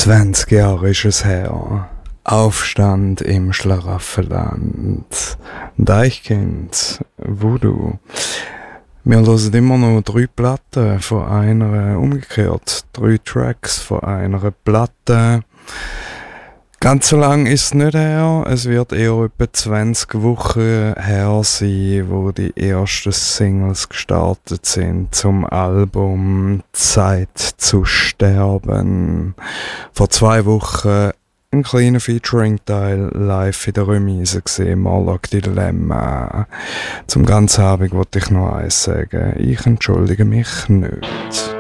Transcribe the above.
20 Jahre ist es her. Aufstand im Schlaraffenland. Deichkind, Voodoo. Wir hören immer noch 3 Platten von einer, umgekehrt 3 Tracks von einer Platte. Ganz so lang ist es nicht her. Es wird eher etwa 20 Wochen her sein, wo die ersten Singles gestartet sind zum Album Zeit zu sterben. Vor 2 Wochen ein kleiner Featuring-Teil live in der Remise gesehen, Morlock Dilemma. Zum ganzen Abend wollte ich noch eins sagen. Ich entschuldige mich nicht.